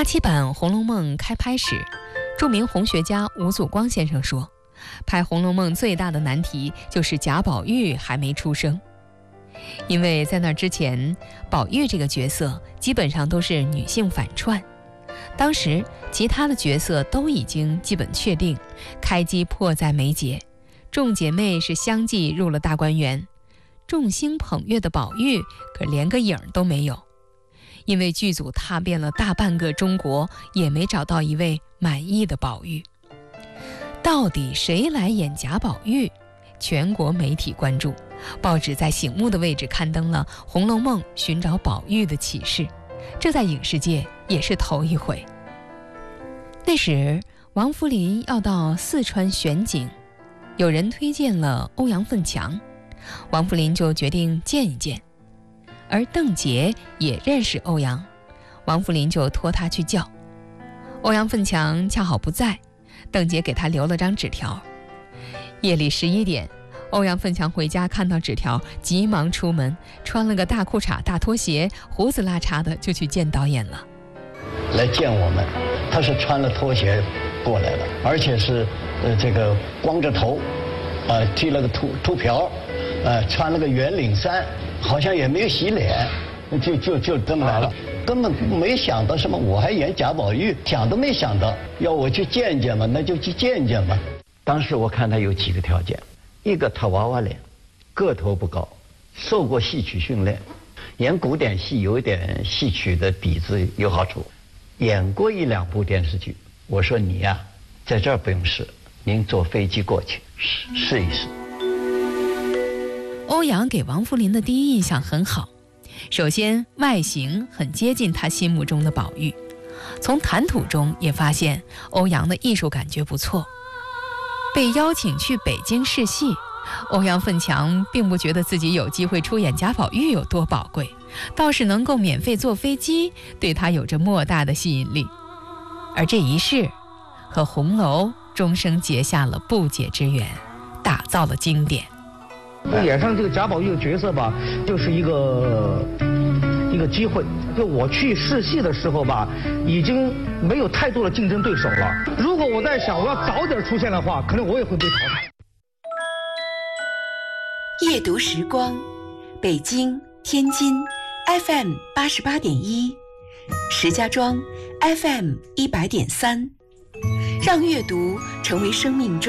87版《红楼梦》开拍时，著名红学家吴祖光先生说，拍《红楼梦》最大的难题就是贾宝玉还没出生。因为在那之前，宝玉这个角色基本上都是女性反串，当时其他的角色都已经基本确定，开机迫在眉睫，众姐妹是相继入了大观园，众星捧月的宝玉可连个影都没有。因为剧组踏遍了大半个中国，也没找到一位满意的宝玉。到底谁来演贾宝玉？全国媒体关注，报纸在醒目的位置刊登了《红楼梦》寻找宝玉的启事，这在影视界也是头一回。那时王扶林要到四川选景，有人推荐了欧阳奋强，王扶林就决定见一见。而邓婕也认识欧阳，王扶林就托他去叫。欧阳奋强恰好不在，邓婕给他留了张纸条。夜里11点，欧阳奋强回家看到纸条，急忙出门，穿了个大裤衩大拖鞋，胡子拉碴的就去见导演了。 来见我们，他是穿了拖鞋过来的，而且是这个光着头，剃了个秃瓢，穿了个圆领衫，好像也没有洗脸，就这么来了，根本没想到什么我还演贾宝玉，想都没想到，要我去见见嘛，那就去见见吧。当时我看他有几个条件，一个他娃娃脸，个头不高，受过戏曲训练，演古典戏有一点戏曲的底子有好处，演过1、2部电视剧。我说你呀，在这儿不用试，您坐飞机过去试一试。 欧阳给王扶林的第一印象很好，首先外形很接近他心目中的宝玉，从谈吐中也发现欧阳的艺术感觉不错。被邀请去北京试戏，欧阳奋强并不觉得自己有机会出演贾宝玉有多宝贵，倒是能够免费坐飞机对他有着莫大的吸引力。而这一试和红楼终生结下了不解之缘，打造了经典。 演上这个贾宝玉的角色吧，就是一个机会。就我去试戏的时候吧，已经没有太多的竞争对手了。如果我在想我要早点出现的话，可能我也会被淘汰。 夜读时光，北京、天津 FM 88.1，石家庄 FM 100.3，让阅读成为生命中